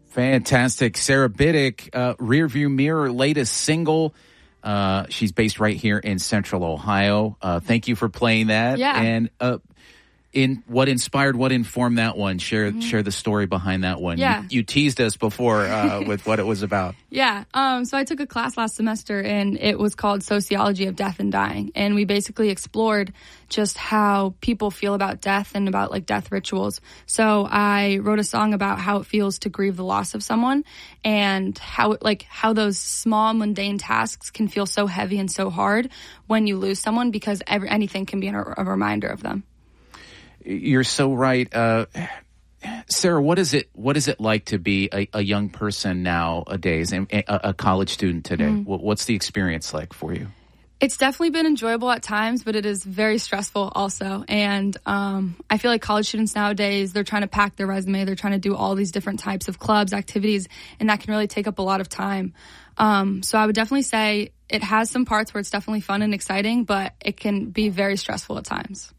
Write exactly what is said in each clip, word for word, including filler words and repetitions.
Fantastic. Sarah Biddick, uh, Rearview Mirror, latest single. Uh, she's based right here in Central Ohio. Uh, thank you for playing that. Yeah. And uh, in what inspired, what informed that one? Share mm-hmm. share the story behind that one. Yeah. You, you teased us before uh, with what it was about. Yeah. Um, so I took a class last semester, and it was called Sociology of Death and Dying. And we basically explored just how people feel about death and about like death rituals. So I wrote a song about how it feels to grieve the loss of someone, and how like how those small mundane tasks can feel so heavy and so hard when you lose someone, because every, anything can be a, a reminder of them. You're so right. Uh, Sarah, what is it, what is it like to be a, a young person nowadays and a, a college student today? Mm. What's the experience like for you? It's definitely been enjoyable at times, but it is very stressful also. And um, I feel like college students nowadays, they're trying to pack their resume. They're trying to do all these different types of clubs, activities, and that can really take up a lot of time. Um, so I would definitely say it has some parts where it's definitely fun and exciting, but it can be very stressful at times.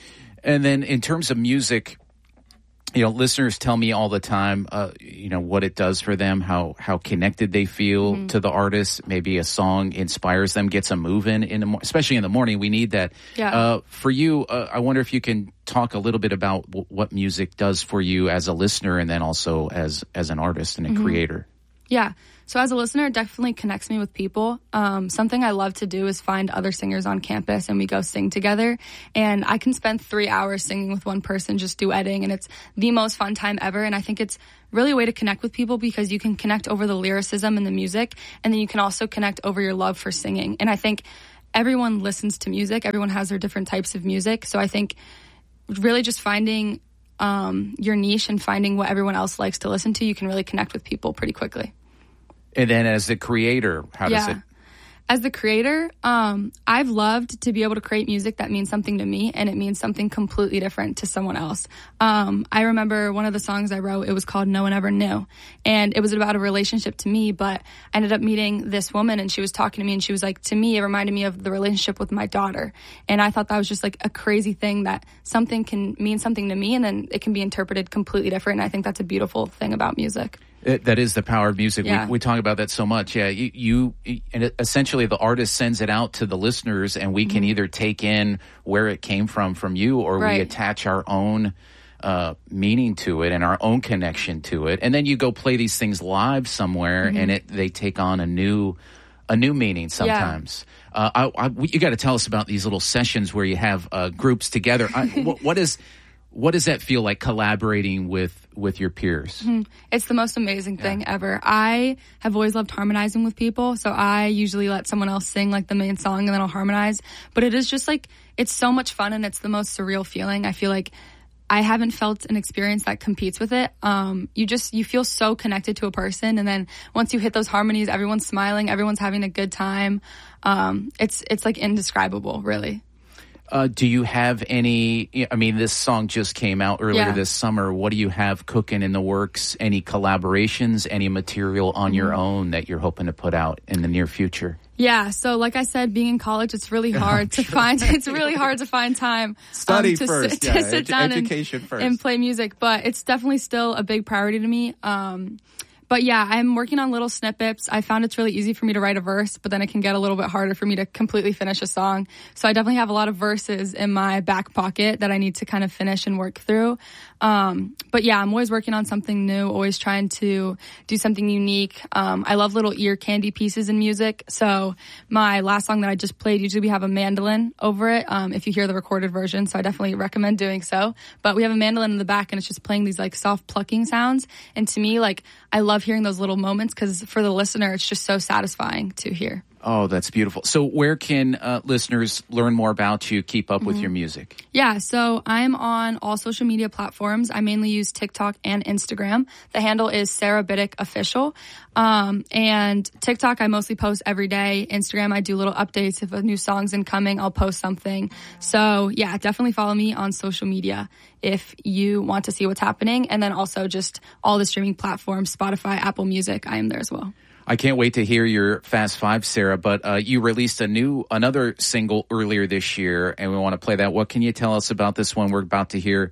And then in terms of music, you know, listeners tell me all the time, uh, you know, what it does for them, how how connected they feel mm-hmm. to the artist. Maybe a song inspires them, gets them moving, in the, especially in the morning. We need that. Yeah. Uh, for you, uh, I wonder if you can talk a little bit about w- what music does for you as a listener, and then also as, as an artist and a mm-hmm. creator. Yeah. So as a listener, it definitely connects me with people. Um, something I love to do is find other singers on campus, and we go sing together. And I can spend three hours singing with one person, just duetting, and it's the most fun time ever. And I think it's really a way to connect with people, because you can connect over the lyricism and the music, and then you can also connect over your love for singing. And I think everyone listens to music. Everyone has their different types of music. So I think really just finding um, your niche and finding what everyone else likes to listen to, you can really connect with people pretty quickly. And then as the creator, how yeah. does it? As the creator, um, I've loved to be able to create music that means something to me, and it means something completely different to someone else. Um, I remember one of the songs I wrote, it was called No One Ever Knew. And it was about a relationship to me, but I ended up meeting this woman, and she was talking to me, and she was like, to me, it reminded me of the relationship with my daughter. And I thought that was just like a crazy thing, that something can mean something to me, and then it can be interpreted completely different. And I think that's a beautiful thing about music. It, that is the power of music. Yeah. We, we talk about that so much. Yeah, you, you and it, essentially the artist sends it out to the listeners, and we mm-hmm. can either take in where it came from from you, or right. we attach our own uh, meaning to it and our own connection to it, and then you go play these things live somewhere, mm-hmm. and it they take on a new a new meaning sometimes. Yeah. Uh, I, I, you got to tell us about these little sessions where you have uh, groups together. I, what, what is what does that feel like, collaborating with? with your peers? Mm-hmm. It's the most amazing thing yeah. ever. I have always loved harmonizing with people, so I usually let someone else sing like the main song, and then I'll harmonize. But it is just like, it's so much fun, and it's the most surreal feeling. I feel like I haven't felt an experience that competes with it. Um, you just, you feel so connected to a person, and then once you hit those harmonies, everyone's smiling, everyone's having a good time. Um, it's, it's like indescribable, really. Uh, do you have any, I mean, this song just came out earlier yeah. this summer. What do you have cooking in the works? Any collaborations, any material on mm-hmm. your own that you're hoping to put out in the near future? Yeah, so like I said, being in college, it's really hard to sure. find, it's really hard to find time Study um, to, first, sit, yeah. to sit Ed- down education and, first. and play music, but it's definitely still a big priority to me. Um, But yeah, I'm working on little snippets. I found it's really easy for me to write a verse, but then it can get a little bit harder for me to completely finish a song. So I definitely have a lot of verses in my back pocket that I need to kind of finish and work through. Um, but yeah, I'm always working on something new, always trying to do something unique. Um, I love little ear candy pieces in music. So my last song that I just played, usually we have a mandolin over it, um, if you hear the recorded version. So I definitely recommend doing so. But we have a mandolin in the back, and it's just playing these like soft plucking sounds. And to me, like, I love hearing those little moments, because for the listener, it's just so satisfying to hear. Oh, that's beautiful. So where can uh, listeners learn more about you, keep up mm-hmm. with your music? Yeah, so I'm on all social media platforms. I mainly use TikTok and Instagram. The handle is Sarah Biddick Official. Um, and TikTok, I mostly post every day. Instagram, I do little updates. If a new song's incoming, I'll post something. So yeah, definitely follow me on social media if you want to see what's happening. And then also just all the streaming platforms, Spotify, Apple Music, I am there as well. I can't wait to hear your Fast Five, Sarah, but uh, you released a new, another single earlier this year, and we want to play that. What can you tell us about this one we're about to hear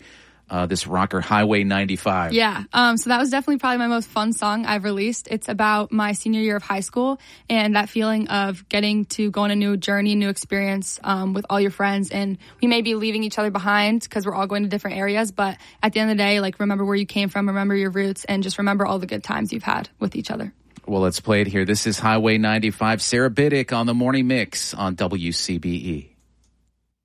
uh, this rocker Highway ninety-five. Yeah, um, so that was definitely probably my most fun song I've released. It's about my senior year of high school and that feeling of getting to go on a new journey, new experience um, with all your friends. And we may be leaving each other behind because we're all going to different areas. But at the end of the day, like, remember where you came from, remember your roots, and just remember all the good times you've had with each other. Well, let's play it here. This is Highway ninety-five. Sarah Biddick on the Morning Mix on W C B E.